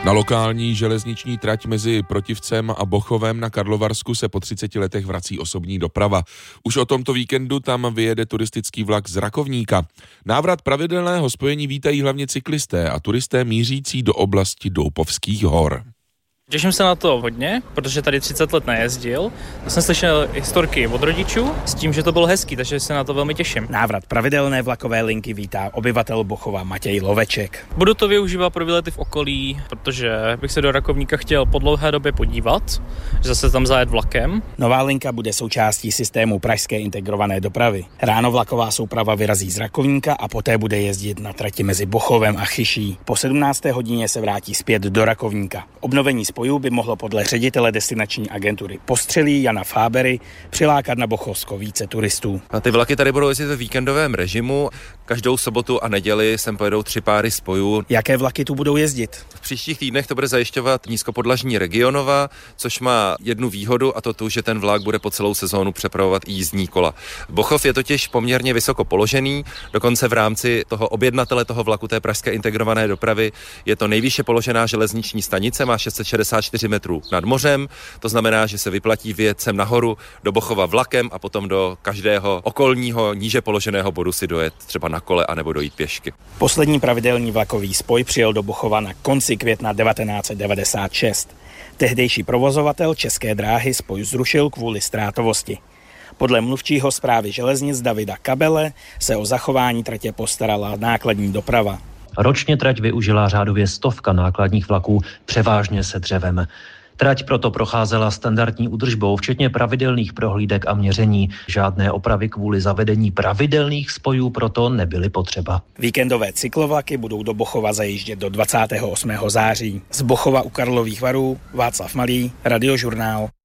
Na lokální železniční trať mezi Protivcem a Bochovem na Karlovarsku se po 30 letech vrací osobní doprava. Už o tomto víkendu tam vyjede turistický vlak z Rakovníka. Návrat pravidelného spojení vítají hlavně cyklisté a turisté mířící do oblasti Doupovských hor. Těším se na to hodně, protože tady 30 let nejezdil. Já jsem slyšel historky od rodičů s tím, že to bylo hezký, takže se na to velmi těším. Návrat pravidelné vlakové linky vítá obyvatel Bochova Matěj Loveček. Budu to využívat pro výlety v okolí, protože bych se do Rakovníka chtěl po dlouhé době podívat, že zase tam zajet vlakem. Nová linka bude součástí systému pražské integrované dopravy. Ráno vlaková souprava vyrazí z Rakovníka a poté bude jezdit na trati mezi Bochovem a Chyší. Po 17. hodině se vrátí zpět do Rakovníka. Obnovení spojů by mohlo podle ředitele destinační agentury Postřelí Jana Fábery přilákat na Bochovsko více turistů. A ty vlaky tady budou jezdit ve víkendovém režimu. Každou sobotu a neděli sem pojedou 3 páry spojů. Jaké vlaky tu budou jezdit? V příštích týdnech to bude zajišťovat nízkopodlažní Regionova, což má jednu výhodu, a to tu, že ten vlak bude po celou sezónu přepravovat i jízdní kola. Bochov je totiž poměrně vysoko položený, dokonce v rámci toho objednatele toho vlaku té pražské integrované dopravy je to nejvýše položená železniční stanice, má 664 metrů nad mořem, to znamená, že se vyplatí vyjet sem nahoru do Bochova vlakem a potom do každého okolního níže položeného bodu si dojet třeba na kole anebo dojít pěšky. Poslední pravidelný vlakový spoj přijel do Bochova na konci května 1996. Tehdejší provozovatel České dráhy spoj zrušil kvůli ztrátovosti. Podle mluvčího správy železnic Davida Kabele se o zachování tratě postarala nákladní doprava. Ročně trať využila řádově 100 nákladních vlaků, převážně se dřevem. Trať proto procházela standardní údržbou, včetně pravidelných prohlídek a měření. Žádné opravy kvůli zavedení pravidelných spojů proto nebyly potřeba. Víkendové cyklovlaky budou do Bochova zajíždět do 28. září. Z Bochova u Karlových Varů Václav Malý, Radiožurnál.